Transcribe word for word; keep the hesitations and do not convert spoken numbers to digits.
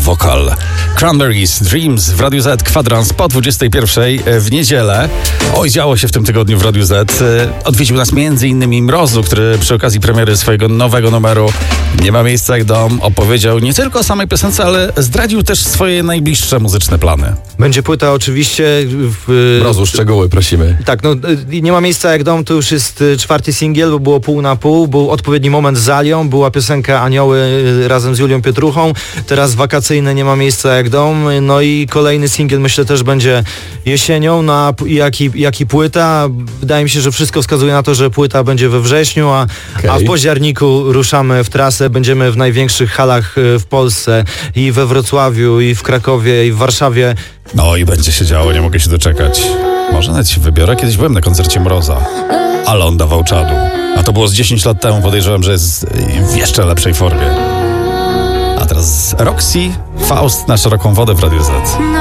wokal. Cranberries, Dreams w Radiu Z, kwadrans po dwudziestej pierwszej w niedzielę. Oj, działo się w tym tygodniu w Radiu Z. Odwiedził nas między innymi Mrozu, który przy okazji premiery swojego nowego numeru Nie ma miejsca jak dom opowiedział nie tylko o samej piosence, ale zdradził też swoje najbliższe muzyczne plany. Będzie płyta oczywiście... W, Mrozu, szczegóły prosimy. Tak, no Nie ma miejsca jak dom to już jest czwarty singiel, bo było pół na pół, był odpowiedni moment z Alią, była piosenka Anioły razem z Julią Pietruchą, teraz wakacyjne Nie ma miejsca jak dom, no i kolejny singiel myślę też będzie jesienią, no a jak i, jak i płyta, wydaje mi się, że wszystko wskazuje na to, że płyta będzie we wrześniu, a, okay. a w październiku ruszamy w trasę, będziemy w największych halach w Polsce i we Wrocławiu, i w Krakowie, i w Warszawie. No i będzie się działo, nie mogę się doczekać. Może nawet się wybiorę, kiedyś byłem na koncercie Mroza, ale on dawał czadu. A to było z dziesięć lat temu, podejrzewam, że jest w jeszcze lepszej formie. A teraz Roxy, Faust na szeroką wodę w Radiu Z.